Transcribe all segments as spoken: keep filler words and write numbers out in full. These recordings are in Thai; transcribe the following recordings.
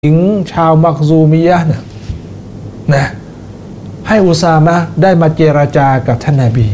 หญิงชาวมักซูมียะห์นะนะให้อุซามะห์ได้มาเจรจากับท่านนบี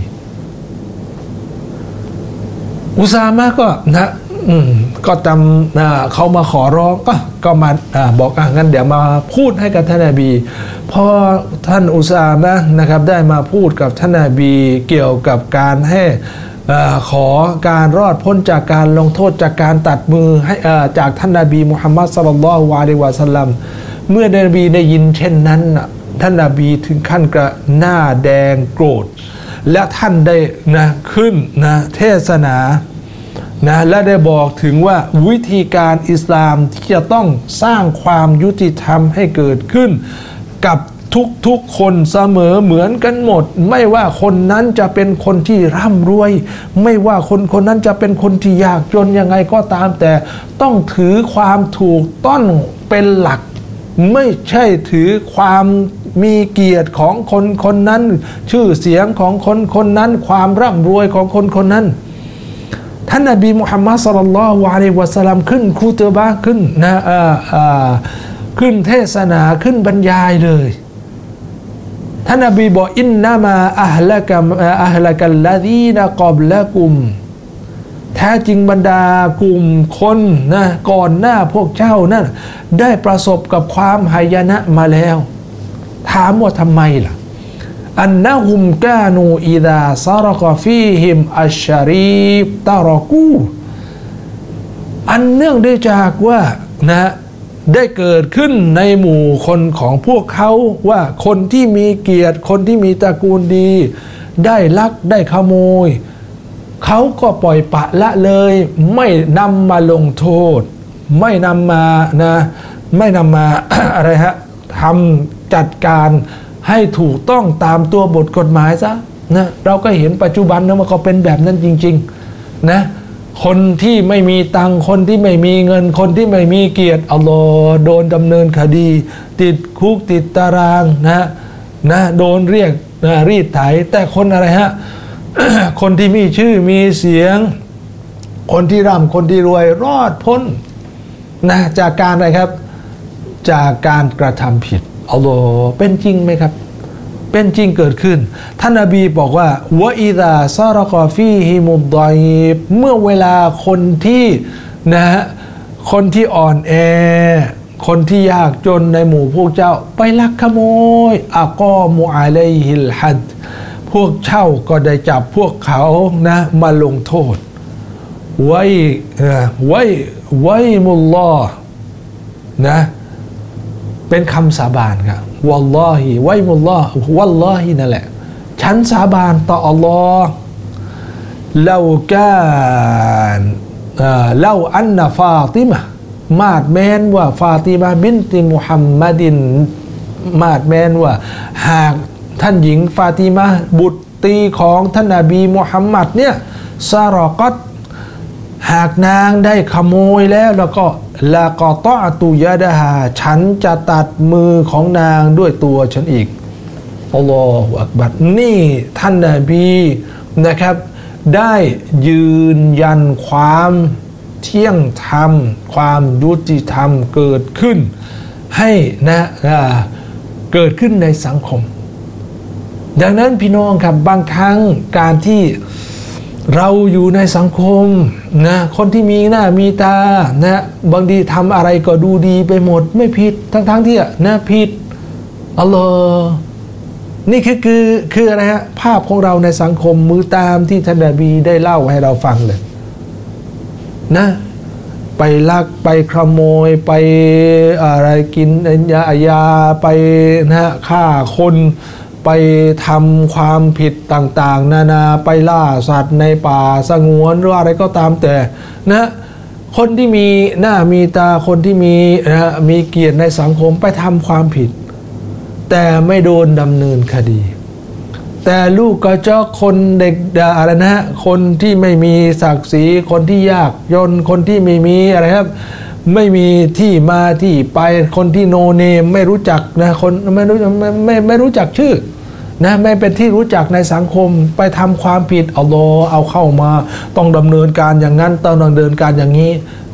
อุซามะห์ก็นะอืมก็จำนะเขามาขอร้องก็ก็มาอ่าบอกอ่ะงั้นเดี๋ยวมาพูดให้กับท่านนบีพอท่านอุซามะห์นะครับได้มาพูดกับท่านนบีเกี่ยวกับการให้ขอการรอดพ้นจากการลงโทษจากการตัดมือให้จากท่านนบีมุฮัมมัดศ็อลลัลลอฮุอะลัยฮิวะซัลลัมเมื่อนบีได้ยินเช่นนั้นท่านนบีถึงขั้นกระหน้าแดงโกรธและท่านได้นะขึ้นนะเทศนานะและได้บอกถึงว่าวิธีการอิสลามที่จะต้องสร้างความยุติธรรมให้เกิดขึ้นกับทุกๆคนเสมอเหมือนกันหมดไม่ว่าคนนั้นจะเป็นคนที่ร่ำรวยไม่ว่าคนคนนั้นจะเป็นคนที่ยากจนยังไงก็ตามแต่ต้องถือความถูกต้องเป็นหลักไม่ใช่ถือความมีเกียรติของคนคนนั้นชื่อเสียงของคนคนนั้นความร่ำรวยของคนคนนั้นท่านนบีมุฮัมมัดศ็อลลัลลอฮุอะลัยฮิวะซัลลัมขึ้นคุตบะห์ขึ้นนะอ่าอ่าขึ้นเทศนาขึ้นบรรยายเลยท่านนบีบอกอินนามาอัลละกัมอัลละกัลลซีนะกอบละกุมแท้จริงบรรดากลุ่มคนนะก่อนหน้าพวกเจ้านั้นได้ประสบกับความหายนะมาแล้วถามว่าทำไมล่ะอันนะฮุมกานูอิดาซารกฟีฮิมอัชชารีฟตารกูอันเนื่องได้จากว่านะได้เกิดขึ้นในหมู่คนของพวกเขาว่าคนที่มีเกียรติคนที่มีตระกูลดีได้ลักได้ขโมยเขาก็ปล่อยปะละเลยไม่นำมาลงโทษไม่นำมานะไม่นำมา อะไรฮะทำจัดการให้ถูกต้องตามตัวบทกฎหมายซะนะเราก็เห็นปัจจุบันนะมันก็เป็นแบบนั้นจริงๆนะคนที่ไม่มีตังคนที่ไม่มีเงินคนที่ไม่มีเกียรติอัลลอฮ์โดนดำเนินคดีติดคุกติดตารางนะนะโดนเรียกนะรีดไถแต่คนอะไรฮะ คนที่มีชื่อมีเสียงคนที่ร่ำคนที่รวยรอดพ้นนะจากการอะไรครับจากการกระทำผิดอัลลอฮ์เป็นจริงไหมครับเป็นจริงเกิดขึ้นท่านนบีบอกว่าวะอิซาซารกอฟีฮิมุดดอยบเมื่อเวลาคนที่นะฮะคนที่อ่อนแอคนที่ยากจนในหมู่พวกเจ้าไปลักขโมยอะกอมุอะลัยฮิลฮัดพวกเช่าก็ได้จับพวกเขานะมาลงโทษไว้ไว้ไว้มุลลอฮ์นะเป็นคำสาบานครับวัลลอฮิไวมุลลอฮ์วัลลอฮินั่นแหละฉันสาบานต่ออัลลอฮ์เลากานเลาอันนะฟาติมะมาดแม้นว่าฟาติมะบินติมุฮัมมัดินมาดแม้นว่าหากท่านหญิงฟาติมะบุตรีของท่านนบีมุฮัมมัดเนี่ยซารอกัตหากนางได้ขโมยแล้วแล้วก็ละกอตอตุยะดะฮาฉันจะตัดมือของนางด้วยตัวฉันอีกอัลลอฮฺอักบัรนี่ท่านนบีนะครับได้ยืนยันความเที่ยงธรรมความยุติธรรมเกิดขึ้นให้นะเกิดขึ้นในสังคมดังนั้นพี่น้องครับบางครั้งการที่เราอยู่ในสังคมนะคนที่มีหน้ามีตานะบางทีทำอะไรก็ดูดีไปหมดไม่ผิดทั้งๆ ท, ที่นะผิดอัลลอฮ์นี่คือคือคืออะไรฮะภาพของเราในสังคมมือตามที่ท่านนบีได้เล่าให้เราฟังเลยนะไปลักไปขโมยไปอะไรกินยายาไปนะฆ่าคนไปทำความผิดต่างๆนานาไปล่าสัตว์ในป่าสงวนหรืออะไรก็ตามแต่นะคนที่มีหน้ามีตาคนที่มีนะมีเกียรติในสังคมไปทำความผิดแต่ไม่โดนดำเนินคดีแต่ลูกกระจอกคนเด็กอะไรนะคนที่ไม่มีศักดิ์ศรีคนที่ยากจนคนที่ไม่มีอะไรครับไม่มีที่มาที่ไปคนที่โนเนมไม่รู้จักนะคนไม่รู้ไม่ไม่ไม่รู้จักชื่อนะไม่เป็นที่รู้จักในสังคมไปทำความผิดอัลลอฮ์เอาเข้ามาต้องดำเนินการอย่างนั้นต้องดำเนินการอย่างนี้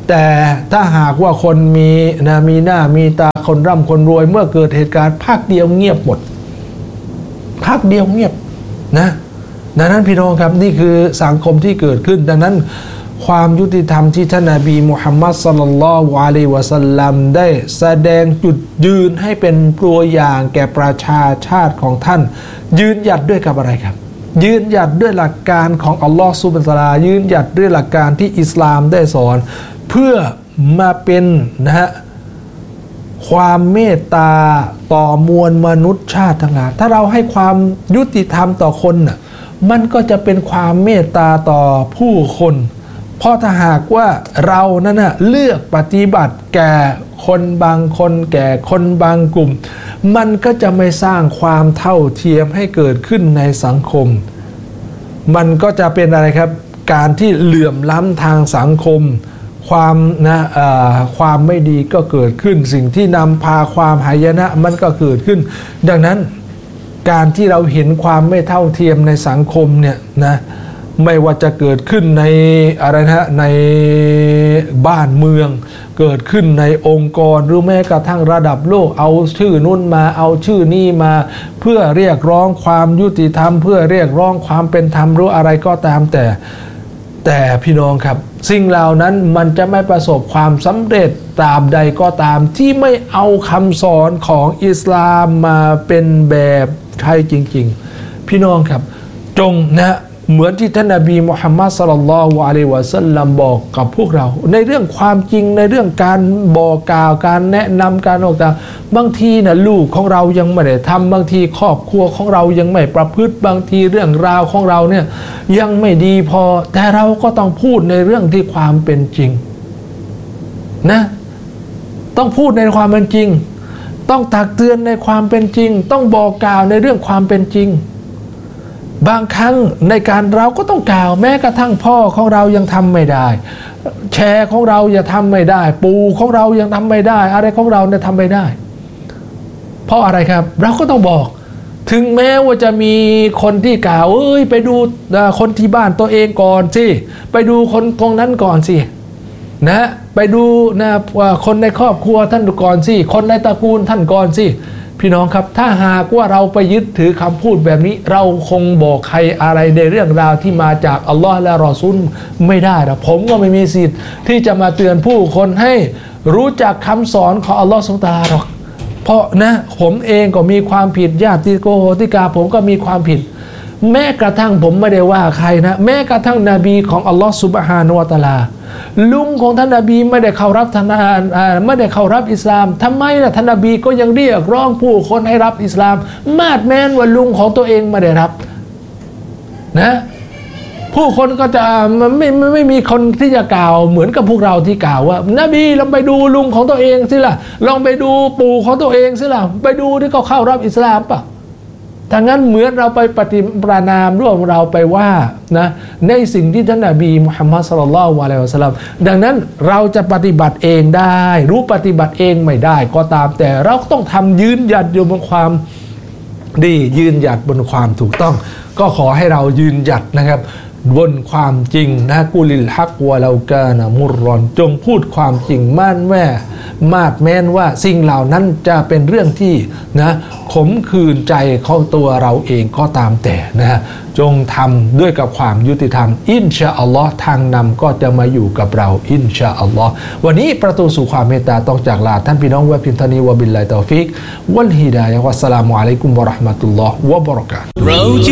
แต่ถ้าหากว่าคนมีนะมีหน้ามีตาคนร่ำคนรวยเมื่อเกิดเหตุการณ์ภาคเดียวเงียบหมดภาคเดียวเงียบนะดังนั้นพี่น้องครับนี่คือสังคมที่เกิดขึ้นดังนั้นความยุติธรรมที่ท่านนบีมุฮัมมัดศ็อลลัลลอฮุอะลัยฮิวะซัลลัมได้แสดงจุดยืนให้เป็นตัวอย่างแก่ประชาชาติของท่านยืนหยัดด้วยกับอะไรครับยืนหยัดด้วยหลักการของอัลลอฮฺซุบฮานะฮูวะตะอาลายืนหยัดด้วยหลักการที่อิสลามได้สอนเพื่อมาเป็นนะฮะความเมตตาต่อมวลมนุษยชาติทั้งหลายถ้าเราให้ความยุติธรรมต่อคนน่ะมันก็จะเป็นความเมตตาต่อผู้คนเพราะถ้าหากว่าเรานั่นน่ะเลือกปฏิบัติแก่คนบางคนแก่คนบางกลุ่มมันก็จะไม่สร้างความเท่าเทียมให้เกิดขึ้นในสังคมมันก็จะเป็นอะไรครับการที่เหลื่อมล้ำทางสังคมความนะความไม่ดีก็เกิดขึ้นสิ่งที่นำพาความหายนะมันก็เกิดขึ้นดังนั้นการที่เราเห็นความไม่เท่าเทียมในสังคมเนี่ยนะไม่ว่าจะเกิดขึ้นในอะไรนะในบ้านเมืองเกิดขึ้นในองค์กรหรือแม้กระทั่งระดับโลกเอาชื่อนู้นมาเอาชื่อนี้มาเพื่อเรียกร้องความยุติธรรมเพื่อเรียกร้องความเป็นธรรมหรืออะไรก็ตามแต่แต่พี่น้องครับสิ่งเหล่านั้นมันจะไม่ประสบความสำเร็จตราบใดก็ตามที่ไม่เอาคำสอนของอิสลามมาเป็นแบบใช่จริงๆพี่น้องครับจงนะเหมือนที่ท่านนบีมุฮัมมัดศ็อลลัลลอฮุอะลัยฮิวะซัลลัมบอกกับพวกเราในเรื่องความจริงในเรื่องการบอกกล่าวการแนะนำการออกต่างบางทีนะลูกของเรายังไม่ได้ทำบางทีครอบครัวของเรายังไม่ประพฤติบางทีเรื่องราวของเราเนี่ยยังไม่ดีพอแต่เราก็ต้องพูดในเรื่องที่ความเป็นจริงนะต้องพูดในความเป็นจริงต้องตักเตือนในความเป็นจริงต้องบอกกล่าวในเรื่องความเป็นจริงบางครั้งในการเราก็ต้องกล่าวแม้กระทั่งพ่อของเรายังทำไม่ได้แชร์ของเราอย่าทำไม่ได้ปู่ของเรายังทำไม่ได้อะไรของเราเนี่ยทำไม่ได้เพราะอะไรครับเราก็ต้องบอกถึงแม้ว่าจะมีคนที่กล่าวเอ้ยไปดูคนที่บ้านตัวเองก่อนสิไปดูคนตรงนั้นก่อนสินะไปดูนะคนในครอบครัวท่านก่อนสิคนในตระกูลท่านก่อนสิพี่น้องครับถ้าหากว่าเราไปยึดถือคำพูดแบบนี้เราคงบอกใครอะไรในเรื่องราวที่มาจากอัลลอฮ์และรอซูลไม่ได้หรอกผมก็ไม่มีสิทธิ์ที่จะมาเตือนผู้คนให้รู้จักคำสอนของอัลลอฮ์ซุบฮานะฮูวะตะอาลาหรอกเพราะนะผมเองก็มีความผิดญาติโกโหติกาผมก็มีความผิดแม้กระทั่งผมไม่ได้ว่าใครนะแม้กระทั่งนบีของอัลลอฮ์ซุบฮานะฮูวะตะอาลาลุงของท่านนบีไม่ได้เข้ารับท่านไม่ได้เข้ารับอิสลามทำไมล่ะท่านนบีก็ยังเรียกร้องผู้คนให้รับอิสลามมาดแม้นว่าลุงของตัวเองไม่ได้รับนะผู้คนก็จะไม่ไม่ไม่มีคนที่จะกล่าวเหมือนกับพวกเราที่กล่าวว่านบีลองไปดูลุงของตัวเองสิล่ะลองไปดูปู่ของตัวเองสิล่ะไปดูที่เขาเข้ารับอิสลามป่ะถ้างั้นเหมือนเราไปปฏิประนามร่วมเราไปว่านะในสิ่งที่ท่านนบีมุฮัมมัดศ็อลลัลลอฮุอะลัยฮิวะซัลลัมดังนั้นเราจะปฏิบัติเองได้รู้ปฏิบัติเองไม่ได้ก็ตามแต่เราต้องทำยืนหยัดอยู่บนความดียืนหยัดบนความถูกต้องก็ขอให้เรายืนหยัดนะครับบนความจริงนะกุลิลฮักวะลากานะมุรรอนจงพูดความจริงม่านแม่มาดแม้นว่าสิ่งเหล่านั้นจะเป็นเรื่องที่นะขมขื่นใจของตัวเราเองก็ตามแต่นะจงทำด้วยกับความยุติธรรมอินชาอัลลอฮ์ทางนำก็จะมาอยู่กับเราอินชาอัลลอฮ์วันนี้ประตูสู่ความเมตตาต้องจากลาท่านพี่น้องไว้เพียงเท่านี้วะบิลลาฮิตอฟิกวัลฮิดายะฮ์วัสสลามุอะลัยกุมวะเราะห์มะตุลลอฮ์วะบะเราะกาตุฮ์